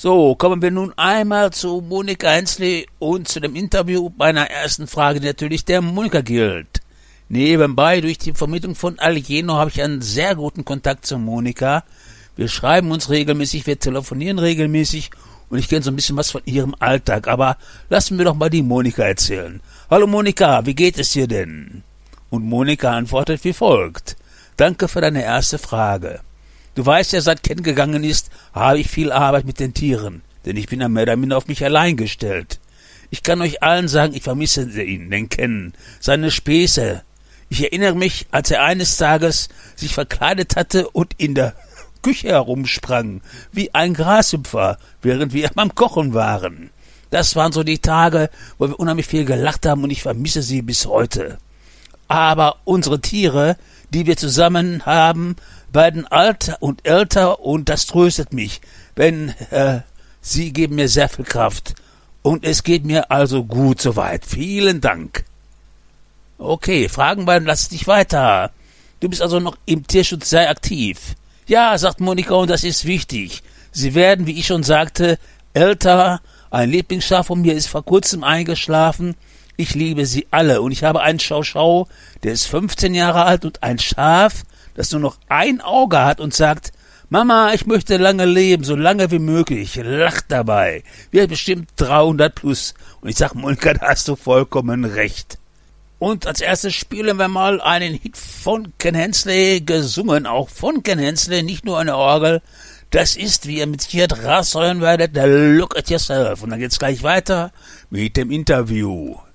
So, kommen wir nun einmal zu Monika Hensley und zu dem Interview. Meiner ersten Frage, die natürlich der Monika gilt. Nebenbei, durch die Vermittlung von Alieno habe ich einen sehr guten Kontakt zu Monika. Wir schreiben uns regelmäßig, wir telefonieren regelmäßig und ich kenne so ein bisschen was von ihrem Alltag. Aber lassen wir doch mal die Monika erzählen. Hallo Monika, wie geht es dir denn? Und Monika antwortet wie folgt. Danke für deine erste Frage. Du weißt ja, seit Ken gegangen ist, habe ich viel Arbeit mit den Tieren, denn ich bin ja mehr oder minder auf mich allein gestellt. Ich kann euch allen sagen, ich vermisse ihn, den Ken, seine Späße. Ich erinnere mich, als er eines Tages sich verkleidet hatte und in der Küche herumsprang, wie ein Grashüpfer, während wir beim Kochen waren. Das waren so die Tage, wo wir unheimlich viel gelacht haben und ich vermisse sie bis heute. Aber unsere Tiere, die wir zusammen haben, werden alt und älter und das tröstet mich, denn sie geben mir sehr viel Kraft. Und es geht mir also gut soweit. Vielen Dank. Okay, Fragen beiden lass dich weiter. Du bist also noch im Tierschutz sehr aktiv. Ja, sagt Monika, und das ist wichtig. Sie werden, wie ich schon sagte, älter. Ein Lieblingsschaf von mir ist vor kurzem eingeschlafen. Ich liebe sie alle und ich habe einen Schau-Schau, der ist 15 Jahre alt und ein Schaf, das nur noch ein Auge hat und sagt, Mama, ich möchte lange leben, so lange wie möglich, lacht dabei. Wir bestimmt 300 plus. Und ich sag, Monika, da hast du vollkommen recht. Und als erstes spielen wir mal einen Hit von Ken Hensley, gesungen auch von Ken Hensley, nicht nur eine Orgel. Das ist, wie ihr mit Sicherheit raushören werdet, der Look at Yourself. Und dann geht's gleich weiter mit dem Interview.